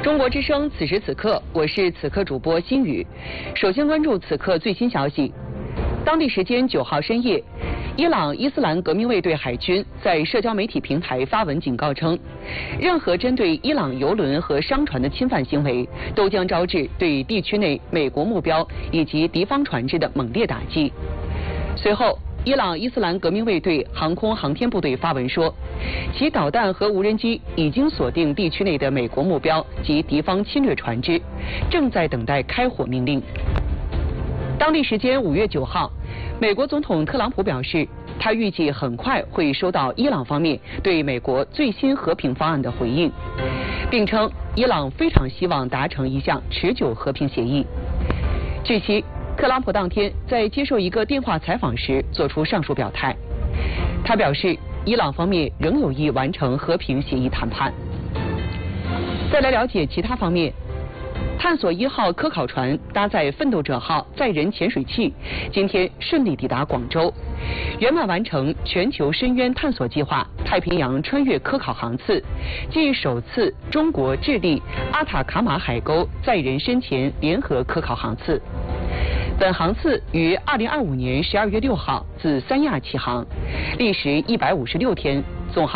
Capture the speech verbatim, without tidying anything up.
中国之声，此时此刻，我是此刻主播心雨。首先关注此刻最新消息。当地时间九号深夜，伊朗伊斯兰革命卫队海军在社交媒体平台发文警告称，任何针对伊朗油轮和商船的侵犯行为，都将招致对地区内美国目标以及敌方船只的猛烈打击。随后，伊朗伊斯兰革命卫队航空航天部队发文说，其导弹和无人机已经锁定地区内的美国目标及敌方侵略船只，正在等待开火命令。当地时间五月九号，美国总统特朗普表示，他预计很快会收到伊朗方面对美国最新和平方案的回应，并称伊朗非常希望达成一项持久和平协议。据悉，特朗普当天在接受一个电话采访时作出上述表态，他表示伊朗方面仍有意完成和平协议谈判。再来了解其他方面，探索一号科考船搭载奋斗者号载人潜水器，今天顺利抵达广州，圆满完成全球深渊探索计划太平洋穿越科考航次，即首次中国智利阿塔卡马海沟载人深潜联合科考航次。本航次于二零二五年十二月六号自三亚启航，历时一百五十六天，总航